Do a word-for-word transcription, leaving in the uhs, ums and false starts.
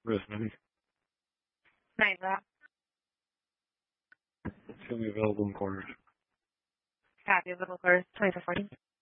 Resume. Nyla. Show me available in corners. Copy of the clerk, twenty-four forty.